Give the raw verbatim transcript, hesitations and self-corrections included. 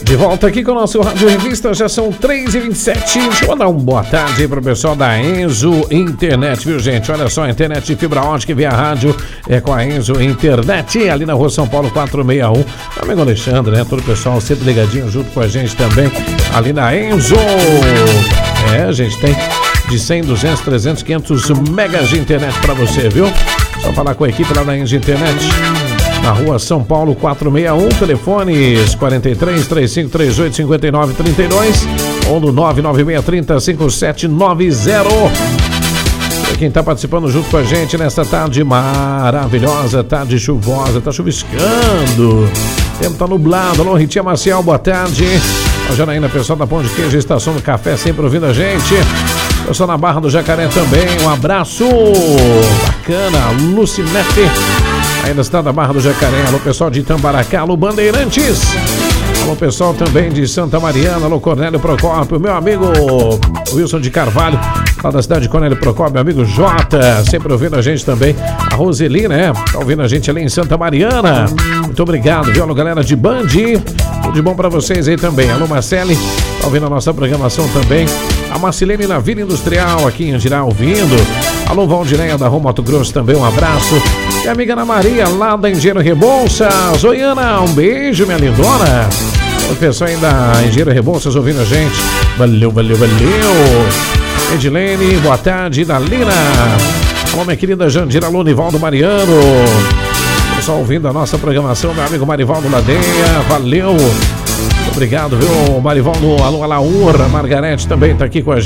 De volta aqui com o nosso Rádio Revista, já são três e vinte e sete. Deixa eu mandar uma boa tarde aí pro pessoal da Enzo Internet, viu, gente? Olha só, internet de fibra ótica via rádio é com a Enzo Internet, ali na rua São Paulo quatrocentos e sessenta e um. Meu amigo Alexandre, né? Todo o pessoal sempre ligadinho junto com a gente também, ali na Enzo. É, a gente tem de cem, duzentos, trezentos, quinhentos megas de internet pra você, viu? Só falar com a equipe lá da Enzo Internet. Na rua São Paulo quatrocentos e sessenta e um, telefones quarenta e três, trinta e cinco, trinta e oito, cinquenta e nove, trinta e dois ou no nove nove seis, trinta, cinquenta e sete noventa. E quem está participando junto com a gente nessa tarde maravilhosa, tarde chuvosa, tá chuviscando, o tempo tá nublado. Alô, Ritinha Maciel, boa tarde. A Janaína, pessoal da Pão de Queijo, Estação do Café, sempre ouvindo a gente. Pessoal na Barra do Jacaré também, um abraço bacana. Lucinete, ainda está da Barra do Jacaré. Alô, pessoal de Itambaracá, alô, Bandeirantes. Alô, pessoal também de Santa Mariana, alô, Cornélio Procópio, meu amigo Wilson de Carvalho, lá da cidade de Cornélio Procópio, meu amigo Jota, sempre ouvindo a gente também. A Roseli, né? Tá ouvindo a gente ali em Santa Mariana. Muito obrigado, viu? Alô, galera de Band. Tudo de bom pra vocês aí também. Alô, Marcele, tá ouvindo a nossa programação também. A Marcilene na Vila Industrial, aqui em Andirá, ouvindo. Alô, Valdireia da Rua Mato Grosso também, um abraço. E a amiga Ana Maria, lá da Engenheiro Rebouças. Oi, Ana, um beijo, minha lindona. O pessoal aí da Engenheiro Rebouças ouvindo a gente. Valeu, valeu, valeu. Edilene, boa tarde, Dalina. Alô, minha querida Jandira, alô, Nivaldo Mariano. Pessoal ouvindo a nossa programação, meu amigo Marivaldo Ladeia, valeu. Obrigado, viu, Marivaldo. Alô, Alaura, Margarete também tá aqui com a gente.